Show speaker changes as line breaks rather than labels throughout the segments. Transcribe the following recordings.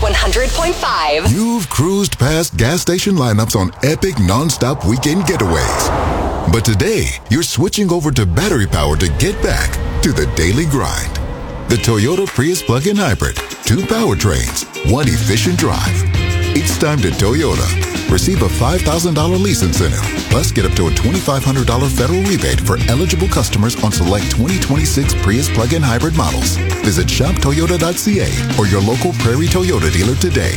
100.5.
You've cruised past gas station lineups on epic non-stop weekend getaways. But today, you're switching over to battery power to get back to the daily grind. The Toyota Prius plug-in hybrid. 2 powertrains, 1 efficient drive. It's time to Toyota. Receive a $5,000 lease incentive. Plus, get up to a $2,500 federal rebate for eligible customers on select 2026 Prius plug-in hybrid models. Visit shoptoyota.ca or your local Prairie Toyota dealer today.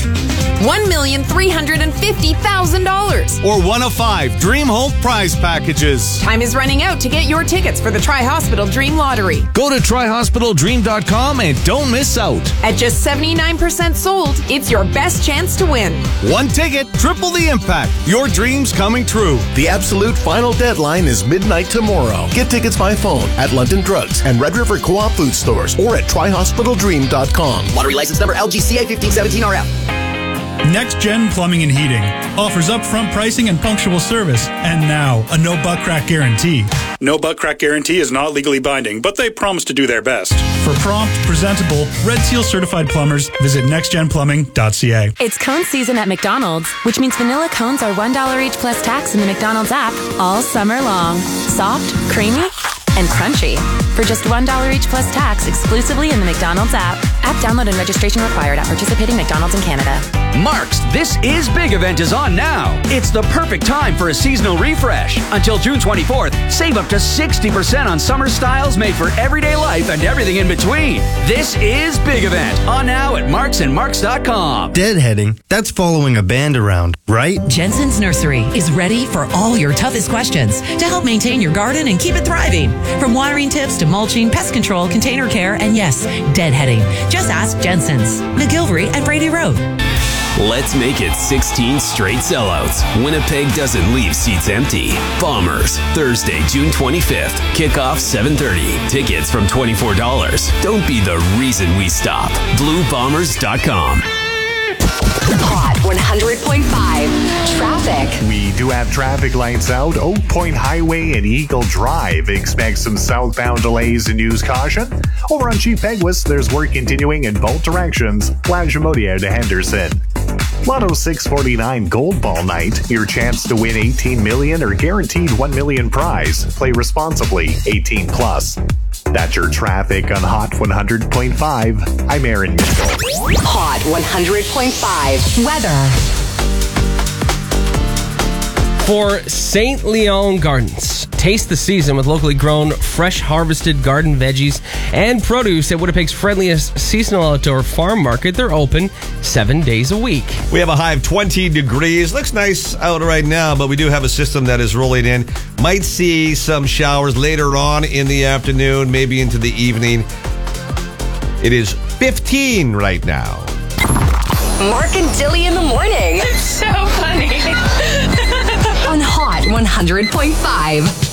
$1,350,000.
Or one of 5 Dream Home prize packages.
Time is running out to get your tickets for the Tri-Hospital Dream Lottery.
Go to tryhospitaldream.com and don't miss out.
At just 79% sold, it's your best chance to win.
1 ticket, triple the impact. Your dreams coming true.
The absolute final deadline is midnight tomorrow. Get tickets by phone at London Drugs and Red River Co-op food stores or at tryhospitaldream.com.
Lottery license number LGCA 1517RF.
Next Gen Plumbing and Heating offers upfront pricing and punctual service. And now, a no butt crack guarantee.
No butt crack guarantee is not legally binding, but they promise to do their best.
For prompt, presentable, Red Seal certified plumbers, visit nextgenplumbing.ca.
It's cone season at McDonald's, which means vanilla cones are $1 each plus tax in the McDonald's app all summer long. Soft, creamy, and crunchy. For just $1 each plus tax exclusively in the McDonald's app. App download and registration required at participating McDonald's in Canada.
Mark's This Is Big event is on now. It's the perfect time for a seasonal refresh. Until June 24th, save up to 60% on summer styles made for everyday life and everything in between. This Is Big event on now at marksandmarks.com.
Deadheading, that's following a band around, right?
Jensen's Nursery is ready for all your toughest questions to help maintain your garden and keep it thriving. From watering tips to mulching, pest control, container care, and yes, deadheading. Just ask Jensen's. McGilvery at Brady Road.
Let's make it 16 straight sellouts. Winnipeg doesn't leave seats empty. Bombers, Thursday, June 25th. Kickoff 7:30. Tickets from $24. Don't be the reason we stop. BlueBombers.com.
Hot 100.5. Traffic.
We do have traffic lights out. Oak Point Highway and Eagle Drive. Expect some southbound delays and use caution. Over on Chief Peguis, there's work continuing in both directions. Lajimodia to Henderson. Lotto 649 Gold Ball Night. Your chance to win $18 million or guaranteed $1 million prize. Play responsibly. 18 plus. That's your traffic on Hot 100.5. I'm Aaron Mitchell.
Hot 100.5. Weather.
For St. Leon Gardens, taste the season with locally grown, fresh harvested garden veggies and produce at Winnipeg's friendliest seasonal outdoor farm market. They're open 7 days a week.
We have a high of 20 degrees. Looks nice out right now, but we do have a system that is rolling in. Might see some showers later on in the afternoon, maybe into the evening. It is 15 right now.
Mark and Dilly in the morning.
It's so funny.
On Hot 100.5.